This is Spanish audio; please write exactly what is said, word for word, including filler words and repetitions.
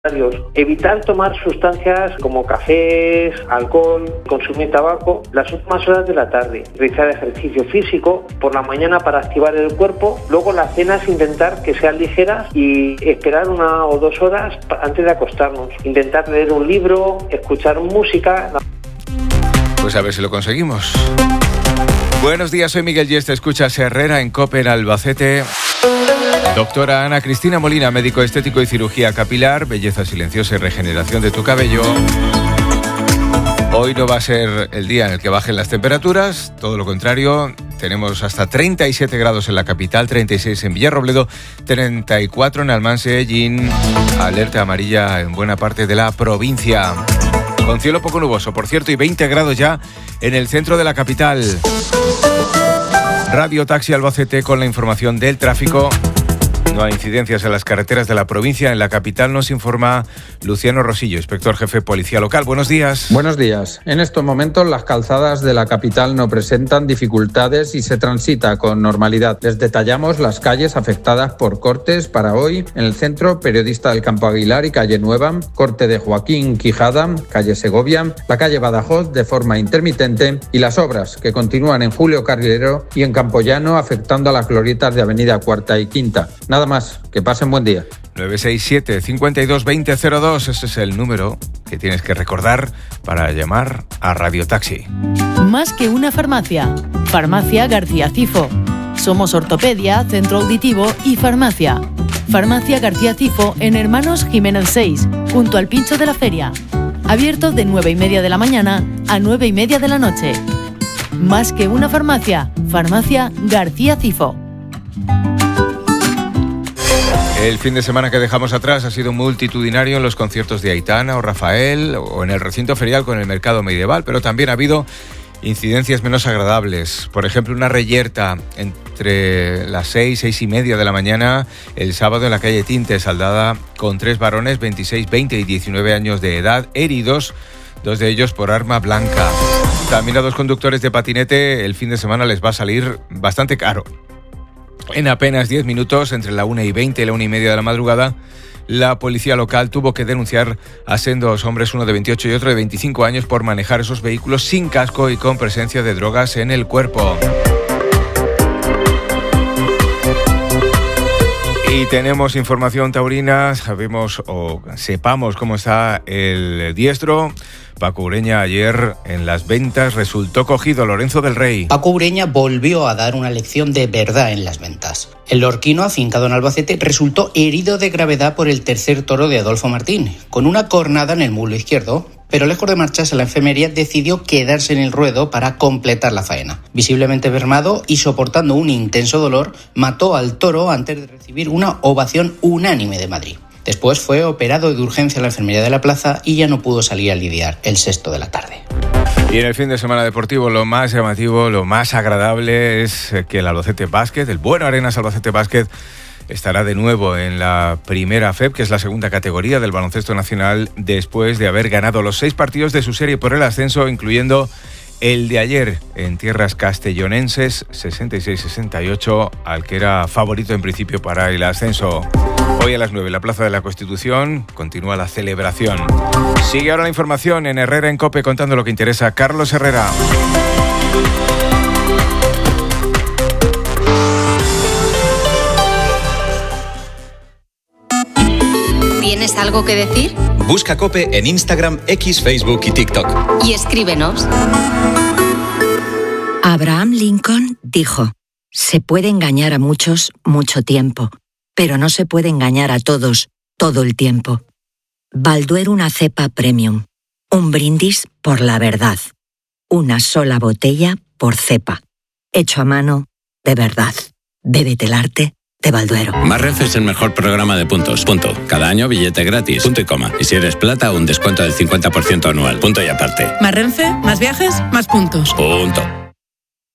Evitar tomar sustancias como cafés, alcohol, consumir tabaco las últimas horas de la tarde. Realizar ejercicio físico por la mañana para activar el cuerpo. Luego las cenas intentar que sean ligeras y esperar una o dos horas antes de acostarnos. Intentar leer un libro, escuchar música. Pues a ver si lo conseguimos. Buenos días, soy Miguel Yeste, escuchas Herrera en COPE en Albacete. Doctora Ana Cristina Molina, médico estético y cirugía capilar, belleza silenciosa y regeneración de tu cabello. Hoy no va a ser el día en el que bajen las temperaturas, todo lo contrario, tenemos hasta treinta y siete grados en la capital, treinta y seis en Villarrobledo, treinta y cuatro en Almansa, Ellín, alerta amarilla en buena parte de la provincia. Con cielo poco nuboso, por cierto, y veinte grados ya en el centro de la capital. Radio Taxi Albacete con la información del tráfico. No hay incidencias en las carreteras de la provincia. En la capital nos informa Luciano Rosillo, inspector jefe Policía Local. Buenos días. Buenos días. En estos momentos las calzadas de la capital no presentan dificultades y se transita con normalidad. Les detallamos las calles afectadas por cortes para hoy. En el centro, Periodista del Campo Aguilar y Calle Nueva, corte de Joaquín Quijada, calle Segovia, la calle Badajoz de forma intermitente y las obras que continúan en Julio Carrilero y en Campollano afectando a las glorietas de Avenida Cuarta y Quinta. Nada más, que pasen buen día. nueve seis siete, cinco dos dos cero cero dos, ese es el número que tienes que recordar para llamar a Radio Taxi. Más que una farmacia, Farmacia García Cifo. Somos ortopedia, centro auditivo y farmacia. Farmacia García Cifo en Hermanos Jiménez seis, junto al Pincho de la Feria. Abierto de nueve y media de la mañana a nueve y media de la noche. Más que una farmacia, Farmacia García Cifo. El fin de semana que dejamos atrás ha sido multitudinario en los conciertos de Aitana o Rafael o en el recinto ferial con el mercado medieval, pero también ha habido incidencias menos agradables. Por ejemplo, una reyerta entre las seis, seis y media de la mañana el sábado en la calle Tinte, saldada con tres varones, veintiséis, veinte y diecinueve años de edad, heridos, dos de ellos por arma blanca. También a dos conductores de patinete el fin de semana les va a salir bastante caro. En apenas diez minutos, entre la una y veinte y la una y media de la madrugada, la policía local tuvo que denunciar a sendos hombres, uno de veintiocho y otro de veinticinco años, por manejar esos vehículos sin casco y con presencia de drogas en el cuerpo. Y tenemos información taurina, sabemos o sepamos cómo está el diestro. Paco Ureña ayer en las ventas resultó cogido. Lorenzo del Rey. Paco Ureña volvió a dar una lección de verdad en las ventas. El lorquino, afincado en Albacete, resultó herido de gravedad por el tercer toro de Adolfo Martín, con una cornada en el muslo izquierdo, pero lejos de marcharse a la enfermería decidió quedarse en el ruedo para completar la faena. Visiblemente mermado y soportando un intenso dolor, mató al toro antes de recibir una ovación unánime de Madrid. Después fue operado de urgencia en la enfermería de la plaza y ya no pudo salir a lidiar el sexto de la tarde. Y en el fin de semana deportivo lo más llamativo, lo más agradable es que el Albacete Básquet, el Bueno Arenas Albacete Básquet, estará de nuevo en la primera F E B, que es la segunda categoría del baloncesto nacional, después de haber ganado los seis partidos de su serie por el ascenso, incluyendo el de ayer en tierras castellonenses, sesenta y seis sesenta y ocho, al que era favorito en principio para el ascenso. Hoy a las nueve en la Plaza de la Constitución continúa la celebración. Sigue ahora la información en Herrera en COPE, contando lo que interesa. Carlos Herrera. ¿Tienes algo que decir? Busca COPE en Instagram, X, Facebook y TikTok. Y escríbenos. Abraham Lincoln dijo: se puede engañar a muchos mucho tiempo, pero no se puede engañar a todos todo el tiempo. Balduero una cepa premium. Un brindis por la verdad. Una sola botella por cepa. Hecho a mano, de verdad. Bébete el arte de Balduero. Más Renfe es el mejor programa de puntos. Punto. Cada año billete gratis. Punto y coma. Y si eres plata, un descuento del cincuenta por ciento anual. Punto y aparte. Más Renfe, más viajes, más puntos. Punto.